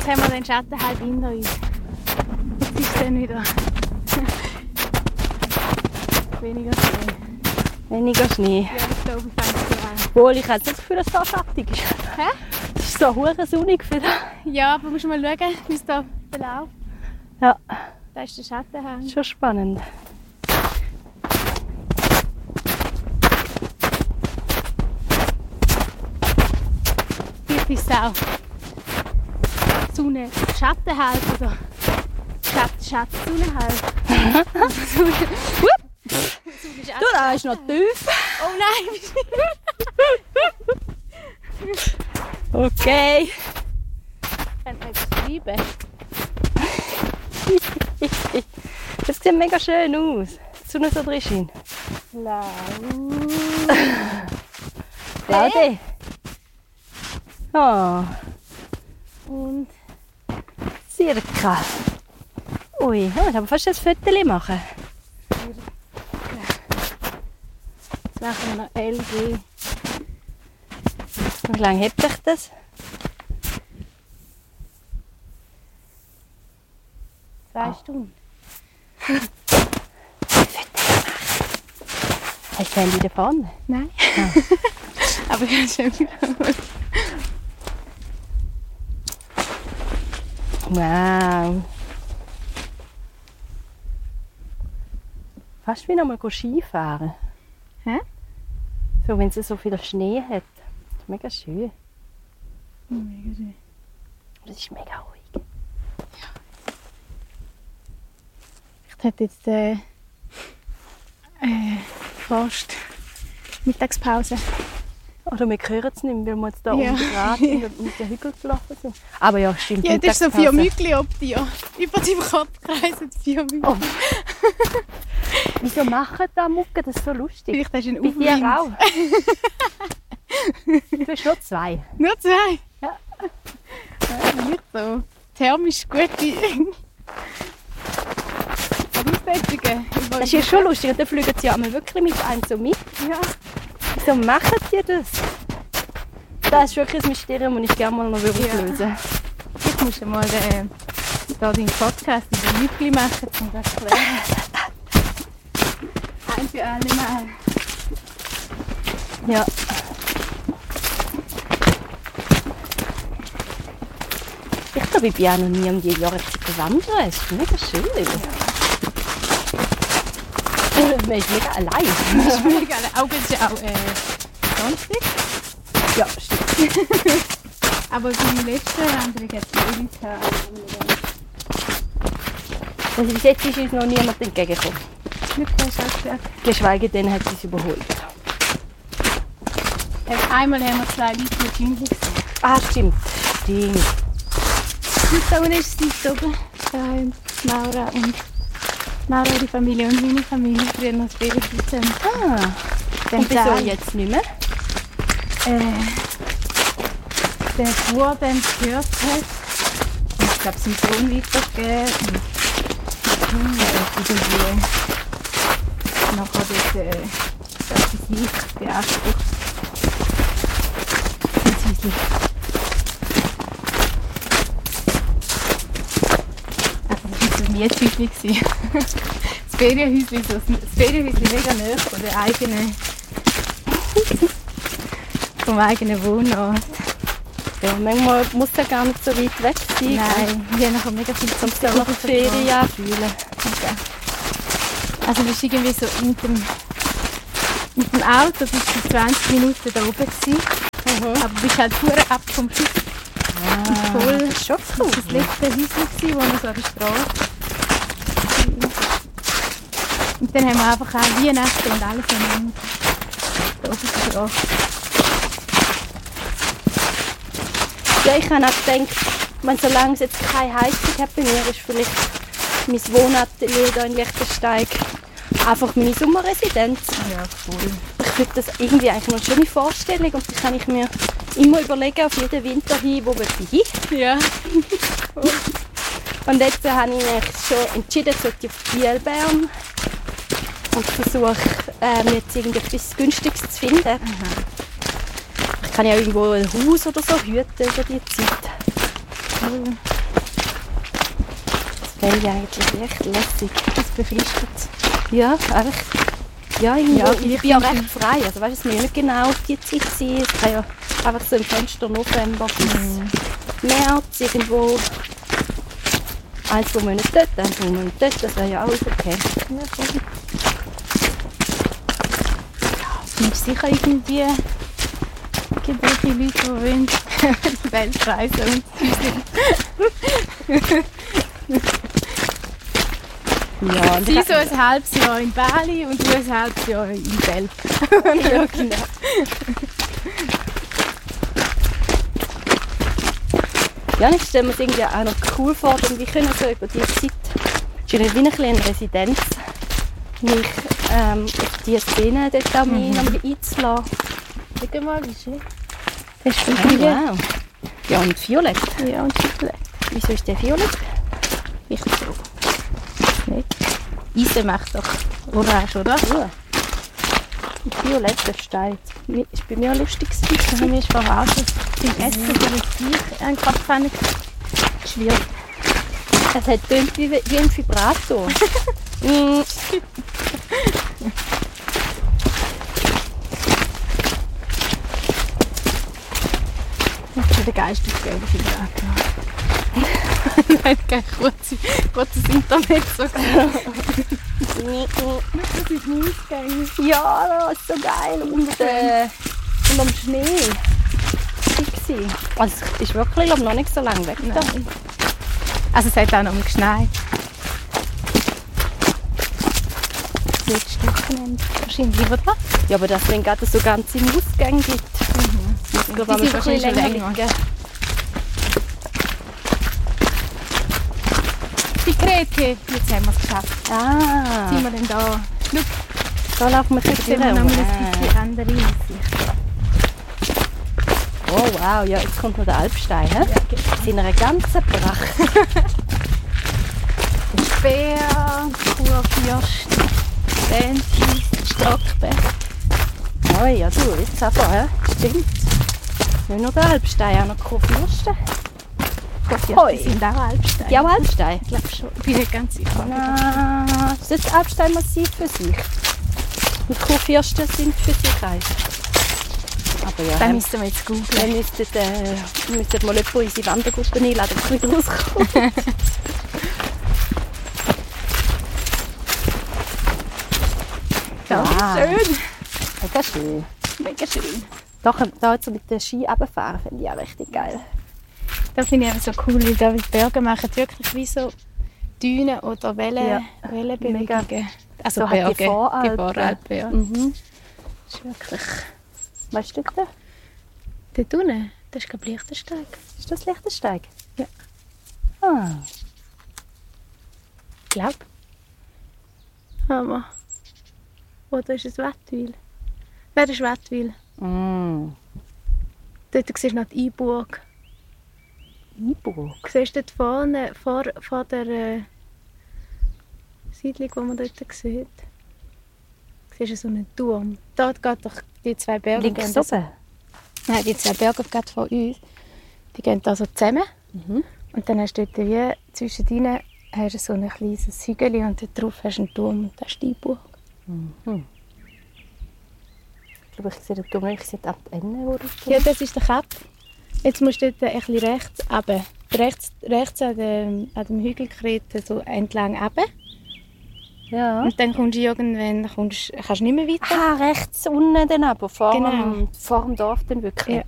haben wir den Schatten halb hinter uns. Jetzt ist dann wieder weniger Schnee. Weniger Schnee. Ja, ich glaube, ich fange es an. Obwohl, ich habe das Gefühl, dass es da schattig ist. Hä? Es ist so hure sonnig für da. Ja, aber musst du mal schauen, wie es da verläuft. Ja, Da ist der Schattenhang. schon spannend. Typisch Sau. Sonne, Schatten halb oder Schatz, Sonne halb. Du, da ist noch tief. Oh nein! Okay. Könnte man beschreiben. Das sieht mega schön aus. Die Sonne so drin scheint. Claude. Oh. Und Circa. Ui, ich muss aber fast ein Foto machen. jetzt machen wir noch LG. Wie lange hebt dich das? 2 Stunden. Hast du das Handy da vorne? Nein. Aber ich habe schon wieder. Wow. Fast wie noch mal Skifahren. Hä? So, wenn es so viel Schnee hat. Das ist mega schön. Mega schön. Das ist mega ruhig. Ich hätte jetzt fast Mittagspause. Oder wir hören es nicht, weil wir jetzt da Ja. unten Grad mit den Hügeln gelaufen sind. Aber ja, stimmt. Ja, das ist so 4 Mittagspause. Mügel ob dir. Über deinem Kopf kreisen 4 Mügel. Oh. Wieso machen da Mucke? Das ist so lustig. Vielleicht hast du einen Bei dir Aufwind. auch. Du hast nur 2. Nur 2? Ja. Nicht so. Thermisch gute Aussetzungen. Das ist ja schon lustig. Und dann fliegen sie ja einmal wirklich mit einem so mit. Ja. Wieso machen sie das? Das ist wirklich ein Mysterium, das ich gerne mal noch auflösen würde. Jetzt musst du mal da deinen Podcast über Mügel machen, um das zu lernen. Ein für alle Mal. Ja. Ich glaube, ich bin auch noch nie um die Jahreszeit wandern. Es ist mega schön. Man ist mega allein. Das ist mega geil. Auch es ist auch Samstag. Ja, stimmt. Aber beim letzten Wanderung hat es auch Leute gehabt. Also bis jetzt ist uns noch niemand entgegengekommen. Nicht kein Schatzberg. Geschweige denn hat sie es überholt. Einmal haben wir 2 Leute mit Jüngling gesehen. Ah, stimmt. Stimmt. Und da unten ist es oben. Da haben Maura und die Familie und meine Familie früher noch das Baby zusammen. Ah. Und wieso jetzt nicht mehr? Der Bauer dann gehört hat, ich glaube, seinen Sohn weitergegeben und irgendwie nachher das Licht beansprucht. Das Häuschen. Also das war so ein Miethäuschen. Das Ferienhäuschen mega nahe von der eigenen vom eigenen Wohnort. Ja, manchmal muss er gar nicht so weit weg sein. Nein, wir haben nachher mega viel zum Sonst noch Ferien anfühlen. Okay. Also du bist irgendwie so mit dem Auto bist du 20 Minuten da oben gewesen. Aber du bist halt pur ab vom Schiff. Voll. Das ist schon cool. Das letzte Häuschen gewesen, wo wir so an der Straße. Und dann haben wir einfach auch Weihnachten und alles da oben gebracht. Ja, ich habe auch gedacht, solange es jetzt keine Heizung hat bei mir, ist vielleicht mein Wohnatelier hier in Liechtenstein einfach meine Sommerresidenz. Ja, voll. Ich finde das irgendwie eigentlich noch eine schöne Vorstellung und die kann ich mir immer überlegen, auf jeden Winter hin, wo wir hin. Ja. Und jetzt habe ich mich schon entschieden, ich sollte auf Biel-Bern und versuche mir jetzt irgendetwas Günstiges zu finden. Aha. Ich kann ja irgendwo ein Haus oder so hüten über die Zeit. Fände ich eigentlich echt lässig. Das befristet. Ja, echt. Ja, Ja, ich bin ja recht frei. Also, weißt, es muss ja nicht genau auf die Zeit sein. Es kann ja einfach so im Fenster November bis März irgendwo 1-2 Monate dort, 1-2 Monate dort. Das wäre ja auch okay. Ja, voll. Es gibt sicher irgendwelche Leute, die wollen die Welt reisen und Ja, und sie so ein halbes Jahr in Bali und du ein halbes Jahr in Belp. ja, genau. Ja, ich stelle mir es irgendwie auch noch cool vor, denn wir können so über die Zeit, es ist wie eine kleine Residenz, mich auf diese Szene dort auch noch einzulassen. Schau mal, wie schön. Das ist Oh, wow. Ja, und violett. Ja, und Schokolade. Wieso ist der violett? Ich so. Nicht. Eisen macht doch orange, oder? Ja. Und violett, das steht. Ist bei mir lustig gewesen. Das haben wir schon verraten. Beim Essen bin ich einen Kopfpfanne geschwirrt. Es hat tönt wie ein Vibrator. Mm. Das ist schon der geistesgelbe Vibrator. Nein, kein kurzes Internet sogar. Das ist ein Ausgang. Ja, das ist so geil. Und am Schnee. Also, es ist wirklich glaub, noch nicht so lange weg. Da. Nein. Also es hat auch noch mal geschneit. Letztes Wochenende wahrscheinlich, oder? Ja, aber dass es dann gerade so ganz im Ausgang gibt. Das Die glaube sind ich wahrscheinlich schon länger länger. liegen. Die Grete, jetzt haben wir es geschafft. Ah, Sind wir denn da? Schau, da laufen wir jetzt sehen wir noch mal ein bisschen andere Aussicht. Oh wow, ja, jetzt kommt noch der Alpstein. He? Ja, genau. In einer ganzen Pracht. Bär, Kurfürst, Bäntis, Stockberg. Oh ja, du, jetzt einfach, he? Stimmt. Nicht nur der Alpstein, auch noch Kurfürsten. Hoi. Die sind auch Alpsteine. Die auch Alpstein? Ich glaube schon. Ich bin nicht ganz sicher. Na, ist das Alpstein massiv für sich? Die Kurfürsten sind für sich eins. Aber ja, Dann müssen wir jetzt googeln. wir müssten mal jemanden in unsere Wandergruppe einladen, dass wir wieder rauskommen. Das ist Wow. schön. Mega schön. Mega schön. Da jetzt so mit der Ski runterfahren, finde ich auch richtig geil. Das finde ich eben so cool, weil da die Berge machen wirklich wie so Dünen oder Ja. Wellenbewegungen. Also So halt Berge, die Voralpen. Die Voralpen, ja. Mhm. Das ist wirklich... Weißt du das? Dort unten, das ist glaube ich Lichtensteig. Ist das Lichtensteig? Ja. Ah. Ich glaube. Hammer. Oder ist es Wettwil? Nein, das ist Wettwil. Mm. Dort siehst du noch die Einburg. Einburg. Du siehst dort vorne, vor der Siedlung, die man dort sieht, siehst du so einen Turm. Dort geht doch die zwei Berge. Links gehen oben? Nein, die zwei Berge gerade vor uns, die gehen da so zusammen. Mhm. Und dann hast du dort wie zwischendrin hast du so ein kleines Hügel und dort drauf hast du einen Turm und das ist die Einburg. Mhm. Ich glaube, ich sehe den Turm nicht. Ich sehe die Antenne, wo du Ja, das ist der Kap. Jetzt musst du dort ein bisschen rechts runter. Rechts an dem Hügelkreter so entlang runter. Ja. Und dann kommst du irgendwann, kannst du nicht mehr weiter. Ah, rechts unten dann aber, vor, Genau. vor dem Dorf dann wirklich. Ja.